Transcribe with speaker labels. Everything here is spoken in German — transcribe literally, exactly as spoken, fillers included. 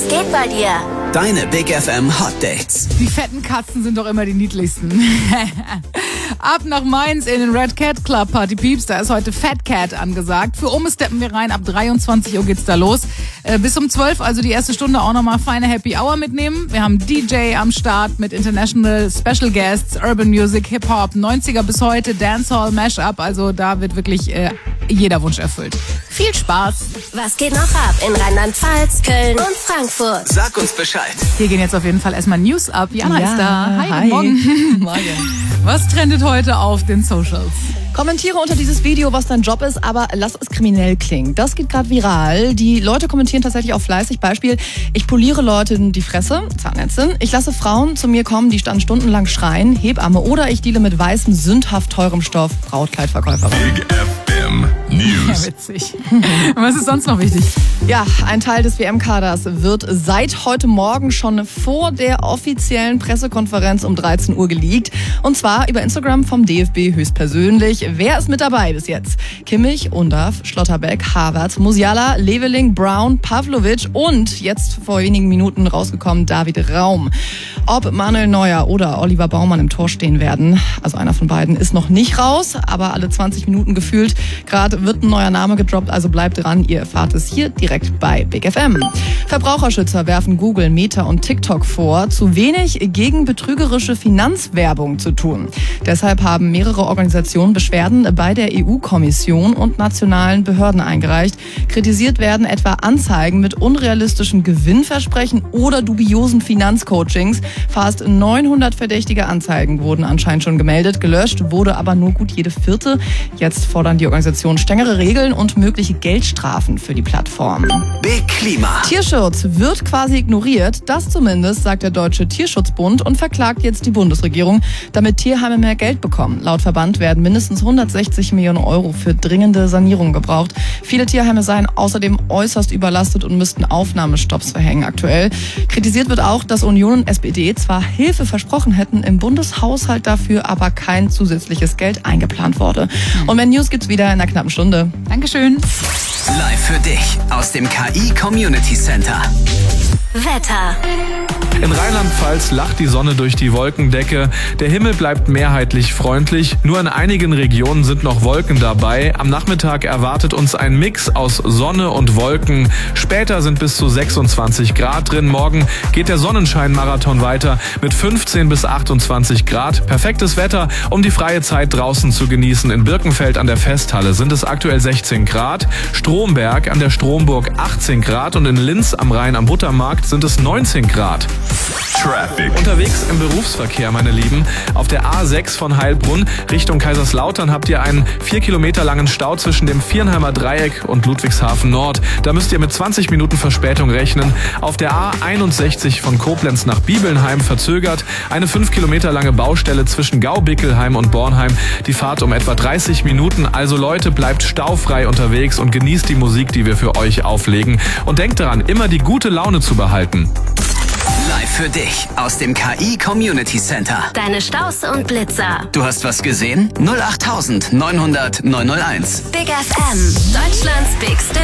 Speaker 1: Was geht bei dir?
Speaker 2: Deine Big F M Hot Dates.
Speaker 3: Die fetten Katzen sind doch immer die niedlichsten. Ab nach Mainz in den Red Cat Club, Party Peeps. Da ist heute Fat Cat angesagt. Für Umme steppen wir rein. Ab dreiundzwanzig Uhr geht's da los. Äh, bis um zwölf, also die erste Stunde, auch nochmal feine Happy Hour mitnehmen. Wir haben D J am Start mit International Special Guests, Urban Music, Hip-Hop, neunziger bis heute, Dancehall, Mashup. Also da wird wirklich äh, jeder Wunsch erfüllt. Viel Spaß.
Speaker 1: Was geht noch ab in Rheinland-Pfalz, Köln und Frankfurt?
Speaker 2: Sag uns Bescheid.
Speaker 3: Hier gehen jetzt auf jeden Fall erstmal News ab. Jana
Speaker 4: Ja,
Speaker 3: ist da. Hi,
Speaker 4: hi.
Speaker 3: guten Morgen.
Speaker 4: Morgen.
Speaker 3: Was trendet heute auf den Socials?
Speaker 4: Kommentiere unter dieses Video, was dein Job ist, aber lass es kriminell klingen. Das geht gerade viral. Die Leute kommentieren tatsächlich auch fleißig. Beispiel, ich poliere Leuten die Fresse, Zahnärztin. Ich lasse Frauen zu mir kommen, die dann stundenlang schreien, Hebamme. Oder ich deale mit weißem, sündhaft teurem Stoff, Brautkleidverkäuferin.
Speaker 5: Big F M News.
Speaker 3: Ja, witzig. Was ist sonst noch wichtig?
Speaker 4: Ja, ein Teil des W M-Kaders wird seit heute Morgen schon vor der offiziellen Pressekonferenz um dreizehn Uhr geleakt. Und zwar über Instagram vom D F B höchstpersönlich. Wer ist mit dabei bis jetzt? Kimmich, Undav, Schlotterbeck, Havertz, Musiala, Leveling, Brown, Pavlovic und jetzt vor wenigen Minuten rausgekommen David Raum. Ob Manuel Neuer oder Oliver Baumann im Tor stehen werden, also einer von beiden, ist noch nicht raus, aber alle zwanzig Minuten gefühlt. Gerade wird ein neuer Name gedroppt, also bleibt dran, ihr erfahrt es hier direkt bei Big F M. Verbraucherschützer werfen Google, Meta und TikTok vor, zu wenig gegen betrügerische Finanzwerbung zu tun. Deshalb haben mehrere Organisationen Beschwerden bei der E U-Kommission und nationalen Behörden eingereicht. Kritisiert werden etwa Anzeigen mit unrealistischen Gewinnversprechen oder dubiosen Finanzcoachings. Fast neunhundert verdächtige Anzeigen wurden anscheinend schon gemeldet. Gelöscht wurde aber nur gut jede vierte. Jetzt fordern die Organisationen strengere Regeln und mögliche Geldstrafen für die Plattform.
Speaker 2: Big Klima.
Speaker 4: Tierschutz wird quasi ignoriert. Das zumindest sagt der Deutsche Tierschutzbund und verklagt jetzt die Bundesregierung, damit Tierheime mehr Geld bekommen. Laut Verband werden mindestens hundertsechzig Millionen Euro für dringende Sanierung gebraucht. Viele Tierheime seien außerdem äußerst überlastet und müssten Aufnahmestopps verhängen aktuell. Kritisiert wird auch, dass Union und S P D zwar Hilfe versprochen hätten, im Bundeshaushalt dafür aber kein zusätzliches Geld eingeplant wurde. Und mehr News gibt's wieder in einer knappen Stunde.
Speaker 3: Dankeschön.
Speaker 2: Live für dich aus dem K I Community Center.
Speaker 1: Wetter.
Speaker 6: In Rheinland-Pfalz lacht die Sonne durch die Wolkendecke. Der Himmel bleibt mehrheitlich freundlich. Nur in einigen Regionen sind noch Wolken dabei. Am Nachmittag erwartet uns ein Mix aus Sonne und Wolken. Später sind bis zu sechsundzwanzig Grad drin. Morgen geht der Sonnenschein-Marathon weiter mit fünfzehn bis achtundzwanzig Grad. Perfektes Wetter, um die freie Zeit draußen zu genießen. In Birkenfeld an der Festhalle sind es aktuell sechzehn Grad. Stromberg an der Stromburg achtzehn Grad. Und in Linz am Rhein am Buttermarkt sind es neunzehn Grad.
Speaker 5: Traffic.
Speaker 6: Unterwegs im Berufsverkehr, meine Lieben. Auf der A sechs von Heilbrunn Richtung Kaiserslautern habt ihr einen vier Kilometer langen Stau zwischen dem Viernheimer Dreieck und Ludwigshafen Nord. Da müsst ihr mit zwanzig Minuten Verspätung rechnen. Auf der A einundsechzig von Koblenz nach Bibelnheim verzögert eine fünf Kilometer lange Baustelle zwischen Gaubickelheim und Bornheim. Die Fahrt um etwa dreißig Minuten. Also Leute, bleibt staufrei unterwegs und genießt die Musik, die wir für euch auflegen. Und denkt daran, immer die gute Laune zu behalten.
Speaker 2: Live für dich aus dem K I Community Center.
Speaker 1: Deine Staus und Blitzer.
Speaker 2: Du hast was gesehen? null acht neunhundert neunhundert neunhunderteins.
Speaker 1: Big F M. Deutschlands bigste